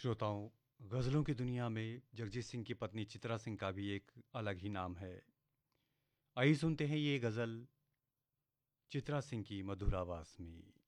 श्रोताओं, गज़लों की दुनिया में जगजीत सिंह की पत्नी चित्रा सिंह का भी एक अलग ही नाम है। आइए सुनते हैं ये गज़ल चित्रा सिंह की मधुर आवाज़ में।